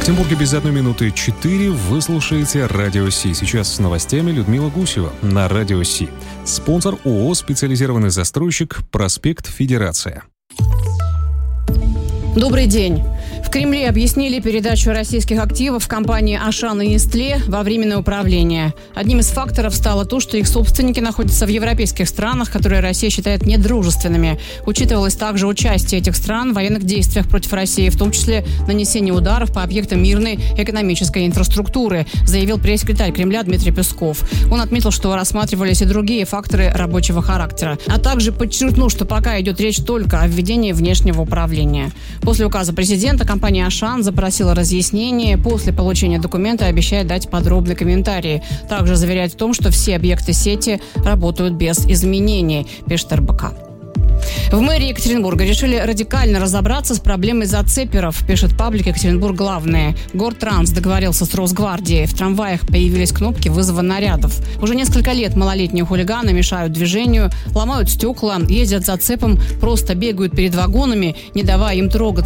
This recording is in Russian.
Екатеринбурге без 1:04 вы слушаете Радио Си. Сейчас с новостями Людмила Гусева на Радио Си. Спонсор ООО «Специализированный застройщик», проспект Федерация. Добрый день. В Кремле объяснили передачу российских активов компании «Ашан» и «Нестле» во временное управление. Одним из факторов стало то, что их собственники находятся в европейских странах, которые Россия считает недружественными. Учитывалось также участие этих стран в военных действиях против России, в том числе нанесение ударов по объектам мирной экономической инфраструктуры, заявил пресс-секретарь Кремля Дмитрий Песков. Он отметил, что рассматривались и другие факторы рабочего характера, а также подчеркнул, что пока идет речь только о введении внешнего управления. После указа президента компания «Ашан» запросила разъяснение. После получения документа обещает дать подробный комментарий. Также заверяет в том, что все объекты сети работают без изменений, пишет РБК. В мэрии Екатеринбурга решили радикально разобраться с проблемой зацеперов, пишет паблик «Екатеринбург главное». Гортранс договорился с Росгвардией. В трамваях появились кнопки вызова нарядов. Уже несколько лет малолетние хулиганы мешают движению, ломают стекла, ездят зацепом, просто бегают перед вагонами, не давая им трогаться.